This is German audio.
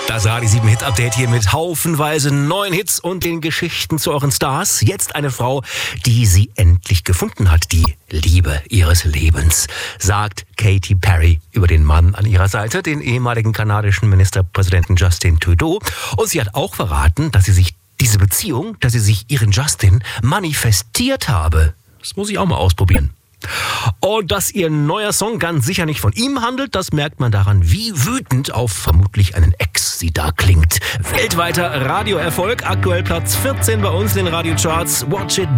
Das Radio 7 Hit Update hier mit haufenweise neuen Hits und den Geschichten zu euren Stars. Jetzt eine Frau, die sie endlich gefunden hat, die Liebe ihres Lebens, sagt Katy Perry über den Mann an ihrer Seite, den ehemaligen kanadischen Ministerpräsidenten Justin Trudeau. Und sie hat auch verraten, dass sie sich ihren Justin manifestiert habe. Das muss ich auch mal ausprobieren. Und dass ihr neuer Song ganz sicher nicht von ihm handelt, das merkt man daran, wie wütend auf vermutlich einen Ex sie da klingt. Weltweiter Radioerfolg, aktuell Platz 14 bei uns in den Radiocharts. Watch It